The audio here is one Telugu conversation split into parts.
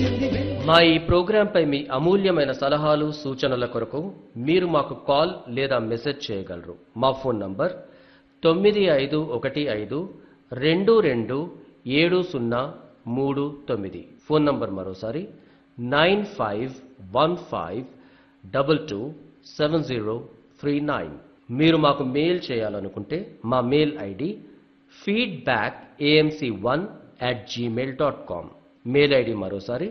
మా ఈ ప్రోగ్రాంపై మీ అమూల్యమైన సలహాలు సూచనల కొరకు మీరు మాకు కాల్ లేదా మెసేజ్ చేయగలరు. మా ఫోన్ నంబర్ 9512227039. ఫోన్ నంబర్ మరోసారి 9515227039. మీరు మాకు మెయిల్ చేయాలనుకుంటే మా mail ID feedbackamc1@gmail.com. Mail ID మరోసారి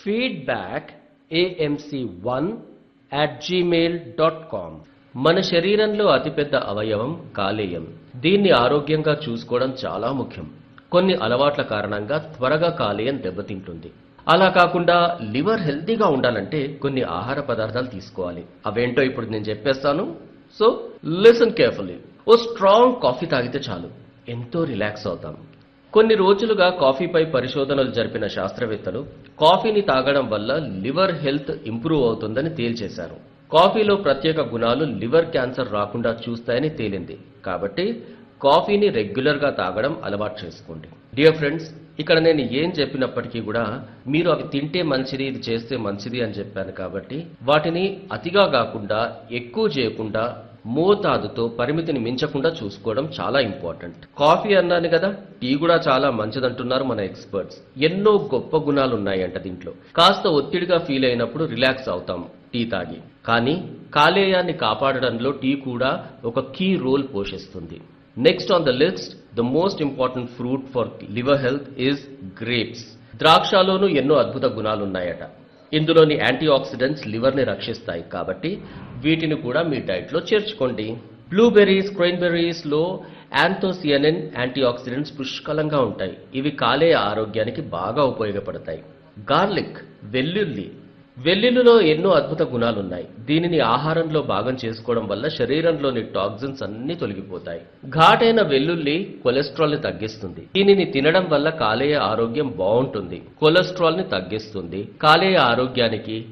feedbackamc1@gmail.com. మన శరీరంలో అతిపెద్ద అవయవం కాలేయం. దీన్ని ఆరోగ్యంగా చూసుకోవడం చాలా ముఖ్యం. కొన్ని అలవాట్ల కారణంగా త్వరగా కాలేయం దెబ్బతింటుంది. అలా కాకుండా లివర్ హెల్తీగా ఉండాలంటే కొన్ని ఆహార పదార్థాలు తీసుకోవాలి. అవేంటో ఇప్పుడు నేను చెప్పేస్తాను. So listen carefully. ఓ స్ట్రాంగ్ కాఫీ తాగితే చాలు, ఎంతో రిలాక్స్ అవుతాం. కొన్ని రోజులుగా కాఫీపై పరిశోధనలు జరిపిన శాస్త్రవేత్తలు కాఫీని తాగడం వల్ల లివర్ హెల్త్ ఇంప్రూవ్ అవుతుందని తేల్చేశారు. కాఫీలో ప్రత్యేక గుణాలు లివర్ క్యాన్సర్ రాకుండా చూస్తాయని తేలింది. కాబట్టి కాఫీని రెగ్యులర్ గా తాగడం అలవాటు చేసుకోండి. డియర్ ఫ్రెండ్స్, ఇక్కడ నేను ఏం చెప్పినప్పటికీ కూడా మీరు అవి తింటే మంచిది, ఇది చేస్తే మంచిది అని చెప్పాను. కాబట్టి వాటిని అతిగా కాకుండా, ఎక్కువ చేయకుండా, మోతాదుతో పరిమితిని మించకుండా చూసుకోవడం చాలా ఇంపార్టెంట్. కాఫీ అన్నాను కదా, టీ కూడా చాలా మంచిదంటున్నారు మన ఎక్స్పర్ట్స్. ఎన్నో గొప్ప గుణాలు ఉన్నాయంట దీంట్లో. కాస్త ఒత్తిడిగా ఫీల్ అయినప్పుడు రిలాక్స్ అవుతాం టీ తాగి. కానీ కాలేయాన్ని కాపాడడంలో టీ కూడా ఒక కీ రోల్ పోషిస్తుంది. Next on the list, the most important fruit for liver health is grapes. ద్రాక్షలోనూ ఎన్నో అద్భుత గుణాలున్నాయట. ఇందులోని యాంటీ ఆక్సిడెంట్స్ లివర్ ని రక్షిస్తాయి. కాబట్టి వీటిని కూడా మీ డైట్ లో చేర్చుకోండి. బ్లూబెర్రీస్, క్రెయిన్బెర్రీస్ లో యాంథోసియనిన్ యాంటీ ఆక్సిడెంట్స్ పుష్కలంగా ఉంటాయి. ఇవి కాలేయ ఆరోగ్యానికి బాగా ఉపయోగపడతాయి. గార్లిక్, వెల్లుల్లిలో ఎన్నో అద్భుత గుణాలున్నాయి. దీనిని ఆహారంలో భాగం చేసుకోవడం వల్ల శరీరంలోని టాక్సిన్స్ అన్ని తొలగిపోతాయి. ఘాటైన వెల్లుల్లి కొలెస్ట్రాల్ ని తగ్గిస్తుంది. దీనిని తినడం వల్ల కాలేయ ఆరోగ్యం బాగుంటుంది. కొలెస్ట్రాల్ ని తగ్గిస్తుంది. కాలేయ ఆరోగ్యానికి